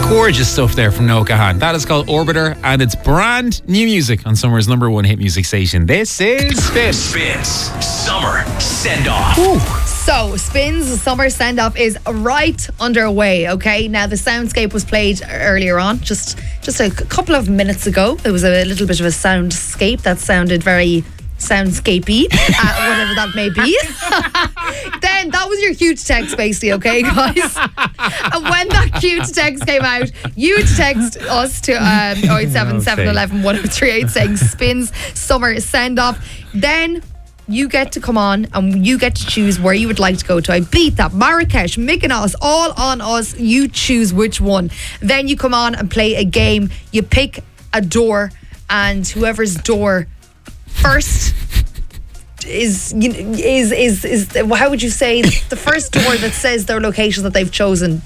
Gorgeous stuff there from Noah Kahan. That is called Orbiter, and it's brand new music on Summer's #1 hit music station. This is Spins Summer Send Off. So, Spins Summer Send Off is right underway, okay? Now, the soundscape was played earlier on, just a couple of minutes ago. It was a little bit of a soundscape that sounded very soundscapey, whatever that may be. Then that was your cute text, basically, okay, guys? And when that cute text came out, you text us to 087 711 1038 saying Spins Summer Send Off. Then you get to come on and you get to choose where you would like to go to. Ibiza, Marrakesh, Mykonos, all on us. You choose which one. Then you come on and play a game. You pick a door, and whoever's door first is how would you say, the first door that says their location that they've chosen